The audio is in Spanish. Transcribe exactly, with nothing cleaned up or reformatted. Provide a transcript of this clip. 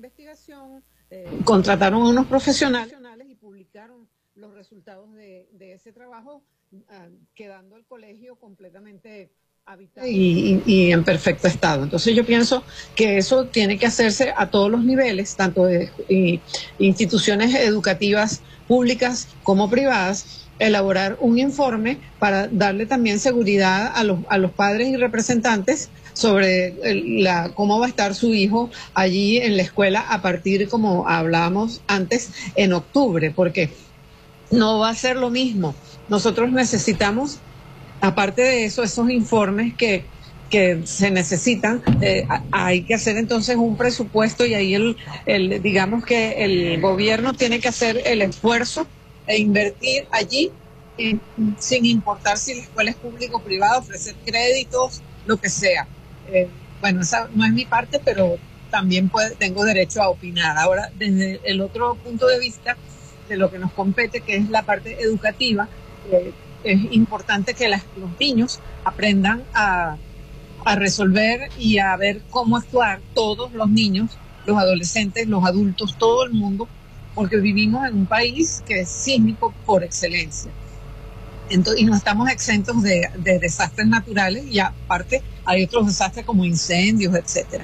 investigación, eh, contrataron a unos profesionales y publicaron los resultados de, de ese trabajo, uh, quedando el colegio completamente habitado y, y, y en perfecto estado. Entonces yo pienso que eso tiene que hacerse a todos los niveles, tanto de y, instituciones educativas públicas como privadas, elaborar un informe para darle también seguridad a los, a los padres y representantes sobre el, la, cómo va a estar su hijo allí en la escuela a partir, como hablábamos antes, en octubre, porque no va a ser lo mismo. Nosotros necesitamos, aparte de eso, esos informes que, que se necesitan, eh, hay que hacer entonces un presupuesto y ahí el, el, digamos que el gobierno tiene que hacer el esfuerzo e invertir allí, eh, sin importar si la escuela es pública o privada, ofrecer créditos, lo que sea. Eh, bueno, esa no es mi parte, pero también puede, tengo derecho a opinar. Ahora, desde el otro punto de vista, de lo que nos compete, que es la parte educativa, eh, es importante que las, los niños aprendan a, a resolver y a ver cómo actuar, todos los niños, los adolescentes, los adultos, todo el mundo, porque vivimos en un país que es sísmico por excelencia. Entonces, y no estamos exentos de, de desastres naturales y aparte hay otros desastres como incendios, etcétera.